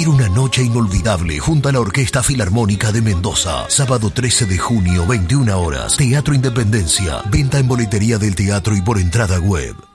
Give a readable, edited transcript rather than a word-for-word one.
Vivir una noche inolvidable junto a la Orquesta Filarmónica de Mendoza. Sábado 13 de junio, 21 horas. Teatro Independencia. Venta en boletería del teatro y por entrada web.